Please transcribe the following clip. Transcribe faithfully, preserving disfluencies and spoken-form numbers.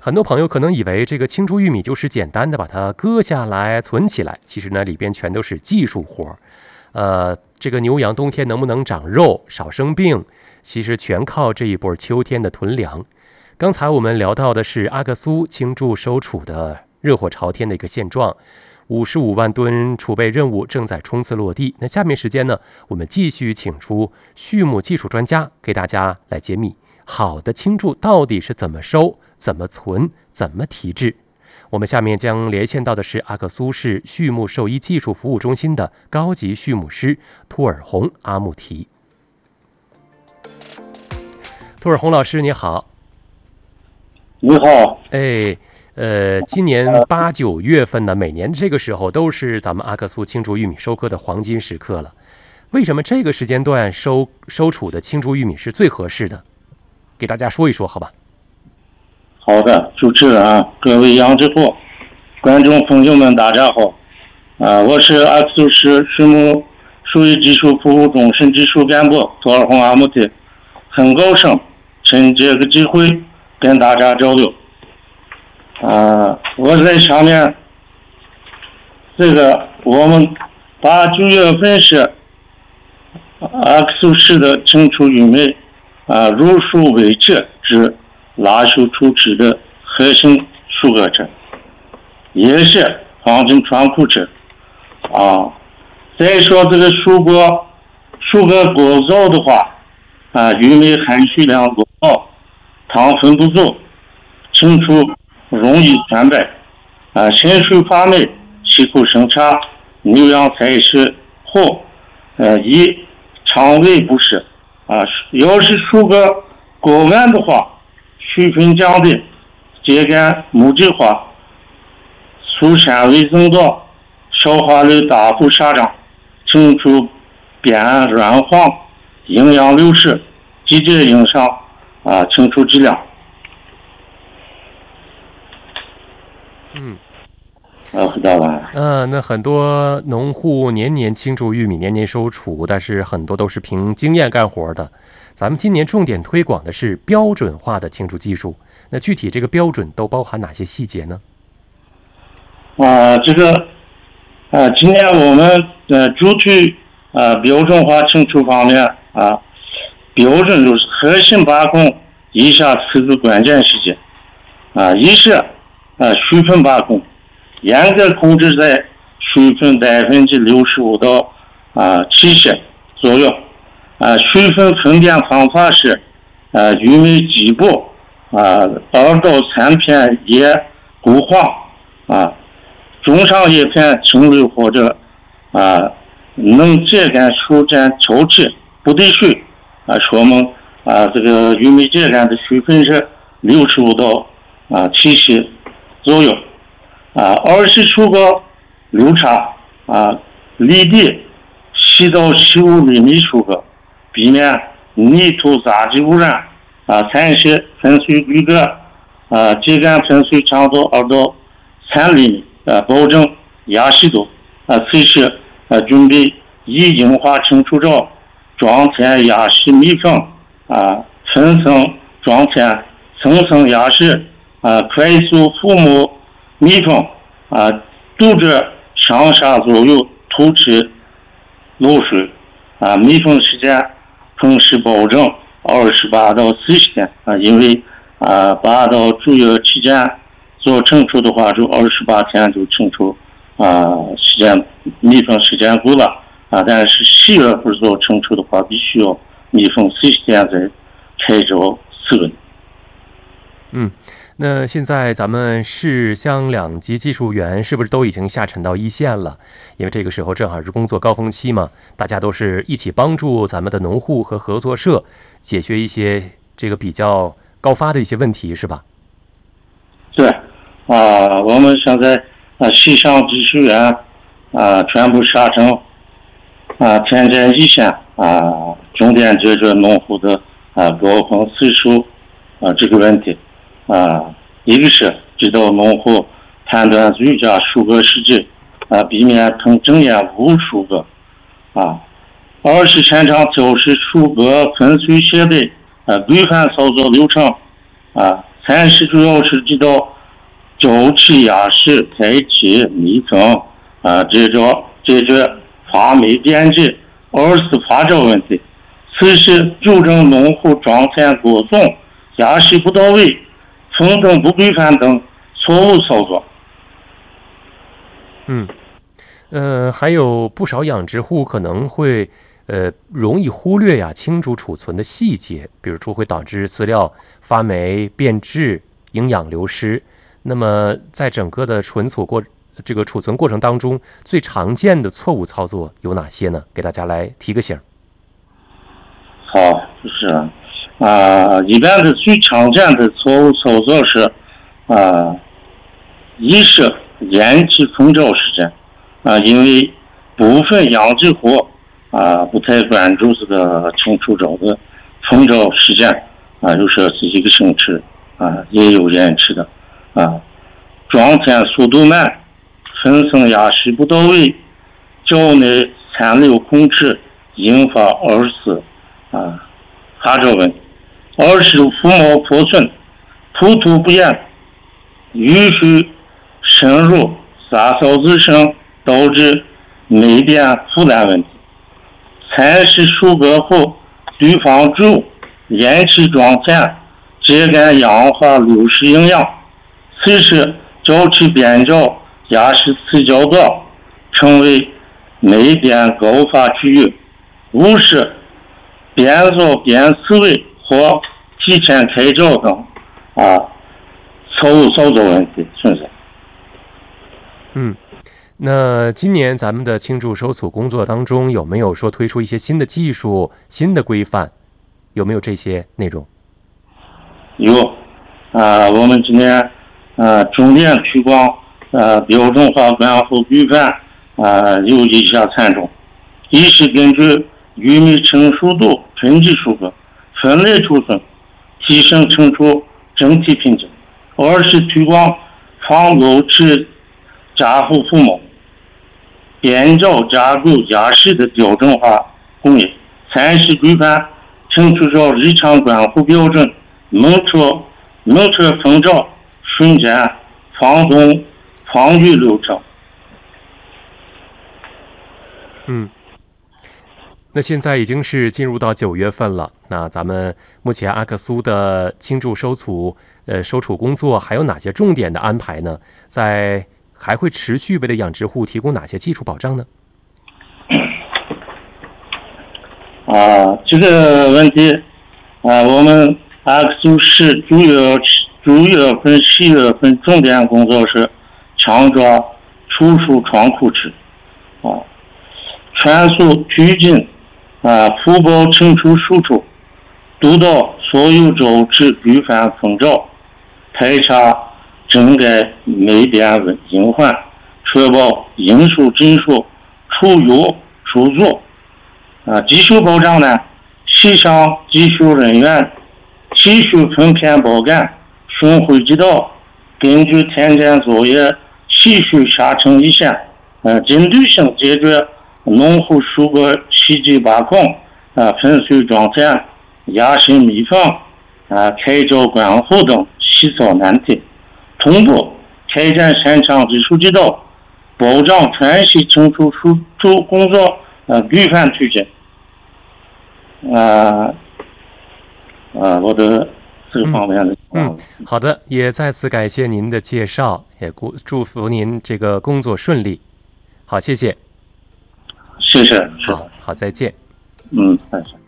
很多朋友可能以为这个青出玉米就是简单的把它割下来存起来，其实呢里边全都是技术活。呃，这个牛羊冬天能不能长肉、少生病，其实全靠这一波秋天的囤粮。刚才我们聊到的是阿克苏青贮收储的热火朝天的一个现状，五十五万吨储备任务正在冲刺落地。那下面时间呢，我们继续请出畜牧技术专家给大家来揭秘好的青贮到底是怎么收、怎么存、怎么提质。我们下面将连线到的是阿克苏市畜牧兽医技术服务中心的高级畜牧师托尔洪阿木提。托尔洪老师你好。 你好。 哎，呃，今年八九月份呢，每年这个时候都是咱们阿克苏青贮玉米收割的黄金时刻了。为什么这个时间段收收储的青贮玉米是最合适的？给大家说一说，好吧？ 好的，主持人啊，各位养殖户、观众朋友们，大家好。啊，我是阿克苏市畜牧兽医技术服务中心技术干部托尔洪阿木提，很高兴趁这个机会跟大家交流。啊，我在下面这个我们八九月份是阿克苏市的青出玉米啊入数尾切至拉收出质的核心收割者，也是黄金仓库者啊。再说这个收割收割过早的话啊，玉米含水量过高，糖分不足，青出容易全败啊，深水发霉，气候生差，牛羊采食后呃易肠胃不适啊。要是收割过晚的话，水分降低，秸秆木质化，粗纤维增多，消化率大幅下降，青出变软黄，营养流失，直接影响啊青出质量。 嗯， 啊，回答完。 嗯，那很多农户年年青贮玉米，年年收储，但是很多都是凭经验干活的。咱们今年重点推广的是标准化的青贮技术，那具体这个标准都包含哪些细节呢？ 啊，这个啊，今年我们呃主推啊标准化青贮方面啊，标准就是核心把控以下四个关键细节啊，一是啊水分把控，严格控制在水分百分之六十五到啊七十左右。啊，水分分辨方法是，啊，玉米基部啊二到三片叶固黄啊，中上叶片青绿或者啊能秸秆舒展抽气不滴水啊，说明啊这个玉米秸秆的水分是六十五到啊七十左右啊。二是收割流差啊，离地十到十五厘米收割，避免泥土杂质污染啊。三是喷水规格啊，秸秆喷水长度二到三厘米啊，保证压实度啊。四是啊，准备以硬化青贮罩装填压实密封啊，分层装填，层层压实啊，快速覆木密封啊，杜绝上下左右突起漏水啊。密封时间同时保证二十八到四十天啊，因为啊八到九月期间做成熟的话，就二十八天就成熟啊，时间密封时间够了啊。但是十月份做成熟的话，必须要密封四十天再开着室温。 嗯，那现在咱们市乡两级技术员是不是都已经下沉到一线了？因为这个时候正好是工作高峰期嘛，大家都是一起帮助咱们的农户和合作社解决一些这个比较高发的一些问题，是吧？ 对啊，我们现在啊市乡技术员啊全部下沉啊，天天一线啊，重点解决农户的啊高峰次数啊这个问题。啊，一个是指导农户判断最佳收割时机啊，避免同正眼误收割啊。二是擅长调试收割分水线的啊规范操作流程啊。 三是主要是知道周期压实、开启密封啊，这种解决发霉变质、二次发酵问题。四是纠正农户装填过重、压实不到位、风控不规范等错误操作。 嗯，呃，还有不少养殖户可能会呃容易忽略呀青株储存的细节，比如说会导致饲料发霉、变质、营养流失。那么在整个的存储过这个储存过程当中，最常见的错误操作有哪些呢？给大家来提个醒。 好，就是啊、呃，一般的最常见的错误操作是啊、呃，一是延期封罩时间啊、呃，因为部分养殖户啊、呃、不太关注这个青出罩的封罩时间啊、呃，有时是一个星期啊、呃，也有延迟的啊、呃，装填速度慢，分层压实不到位，较内残留控制，引发二次啊，发酵问题。二是腹毛破损、吐土不严、雨水渗入、洒扫滋生，导致霉变腐烂问题。三是收割后对方植物延期装填，秸秆氧化流失营养。四是交替边角压实死角状，成为霉变高发区域。五是边造边饲喂或提前开罩等啊错误操作问题存在。 嗯，那今年咱们的青贮收储工作当中，有没有说推出一些新的技术、新的规范？有没有这些内容？ 有啊，我们今年啊重点推广啊标准化管护规范啊有以下三种：一是根据玉米成熟度分级收割、分类储存，提升成熟整体品质；二是推广防漏齿加护覆膜、边角加固压实的标准化工艺；三是规范青出罩日常管护标准，明确明确封罩、瞬间防冻、防雨流程。 嗯。那现在已经是进入到九月份了，那咱们目前阿克苏的青贮收储呃收储工作还有哪些重点的安排呢？在还会持续为了养殖户提供哪些技术保障呢？ 啊，这个问题啊，我们阿克苏市九月九月份、十月份重点工作是强抓储输窗口制啊，全速推进啊，福保清除输出，督导所有周期规范封罩，排查整改霉变隐患，确保应收尽收、出油出足。啊，技术保障呢，系上技术人员继续分片包干，巡回指导，根据田间作业继续下沉一线，呃，针对性解决农户收割细节把控、啊分水装填、压实密封、啊开罩管护等细操难题，同步开展现场技术指导，保障全系清除输出工作呃规范推进。啊啊，我的这个方面的嗯。嗯，好的，也再次感谢您的介绍，也祝福您这个工作顺利。好，谢谢。 谢谢。 好，好，再见。 嗯，再见。